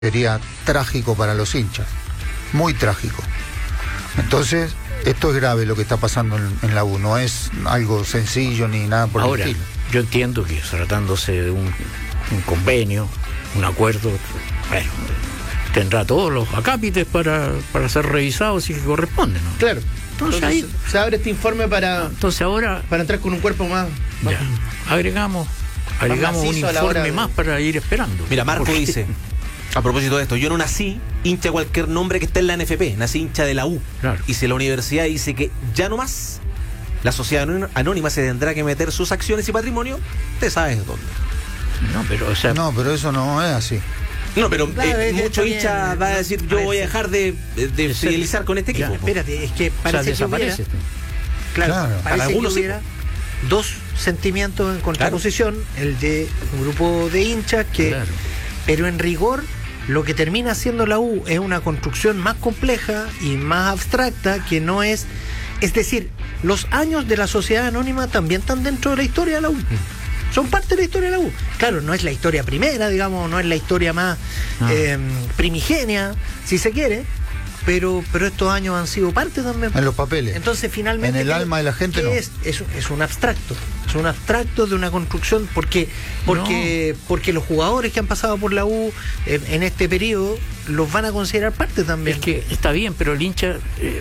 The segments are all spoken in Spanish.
sería trágico para los hinchas, muy trágico. Entonces, esto es grave lo que está pasando en la U, no es algo sencillo ni nada por el estilo. Yo entiendo que tratándose de un convenio, un acuerdo, bueno, tendrá todos los acápites para ser revisados si corresponde, ¿no? Claro. Entonces ahí se abre este informe para entrar con un cuerpo más ya, agregamos un informe más para ir esperando. Mira, Marco dice, a propósito de esto, yo no nací hincha de cualquier nombre que esté en la NFP, nací hincha de la U. Claro. Y si la universidad dice que ya no más, la sociedad anónima se tendrá que meter sus acciones y patrimonio, te sabes dónde. No, pero eso no es así. No, pero claro, mucho hincha va a decir, yo voy a dejar de fidelizar con este equipo. Ya, espérate, es que parece que hubiera, Claro. parece algunos que hubiera dos sentimientos en contraposición, el de un grupo de hinchas que, pero en rigor, lo que termina siendo la U es una construcción más compleja y más abstracta que no es decir, los años de la sociedad anónima también están dentro de la historia de la U. Son parte de la historia de la U. Claro, no es la historia primera, digamos, no es la historia más primigenia, si se quiere, pero estos años han sido parte también. En los papeles. Entonces, finalmente, en el alma de la gente, no. Es un abstracto. Es un abstracto de una construcción porque los jugadores que han pasado por la U en este periodo los van a considerar parte también. Es que está bien, pero el hincha,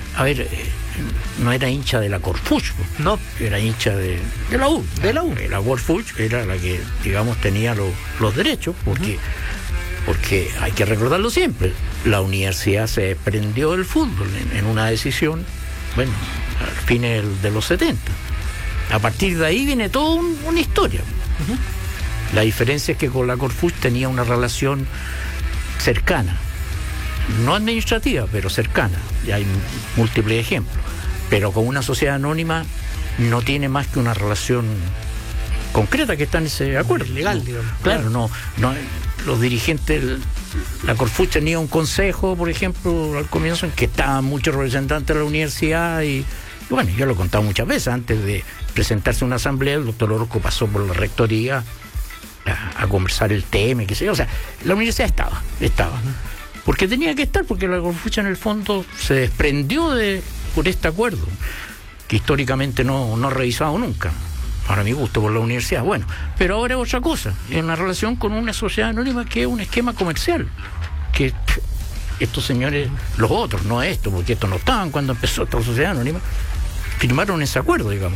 no era hincha de la Corfuch, no, era hincha de la U. De la U. La Corfuch era la que, digamos, tenía los derechos, porque hay que recordarlo siempre, la universidad se desprendió del fútbol en una decisión, bueno, al fines de los 70. A partir de ahí viene toda una historia. La diferencia es que con la Corfuch tenía una relación cercana, no administrativa, pero cercana, y hay múltiples ejemplos. Pero con una sociedad anónima no tiene más que una relación concreta que está en ese acuerdo. Legal, digamos. Claro, no, los dirigentes, la Corfuch tenía un consejo, por ejemplo, al comienzo, en que estaban muchos representantes de la universidad y bueno, yo lo he contado muchas veces, antes de presentarse a una asamblea, el doctor Orozco pasó por la rectoría a conversar el tema, qué sé yo. O sea, la universidad estaba. Porque tenía que estar, porque la Corfuch en el fondo se desprendió por este acuerdo, que históricamente no ha revisado nunca, para mi gusto, por la universidad. Bueno, pero ahora es otra cosa, es una relación con una sociedad anónima que es un esquema comercial, que estos señores, los otros, no esto, porque estos no estaban cuando empezó esta sociedad anónima, firmaron ese acuerdo, digamos,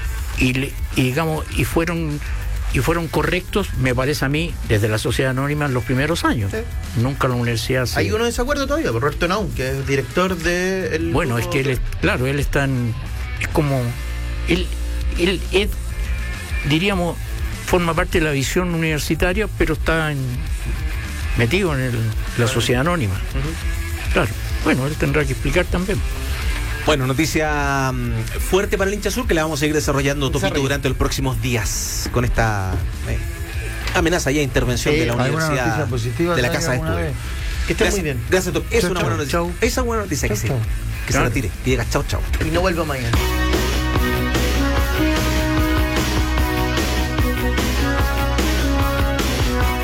y fueron correctos, me parece a mí, desde la sociedad anónima en los primeros años. Sí. Nunca la universidad ¿Hay uno de desacuerdo todavía? Por Roberto Naum, que es director de... Bueno, es que él está en... Es como... Él es, diríamos, forma parte de la visión universitaria, pero está metido en la sociedad anónima. Claro. Bueno, él tendrá que explicar también. Bueno, noticia fuerte para el hincha azul que la vamos a seguir desarrollando, Topito, durante los próximos días con esta amenaza ya intervención de la universidad, de la Casa de Estudios. Que esté muy bien. Gracias, Top. Es una buena noticia. Esa es una buena noticia que se retire y diga chau. Y no vuelva mañana.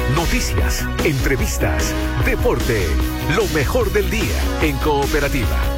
Noticias, entrevistas, deporte, lo mejor del día en Cooperativa.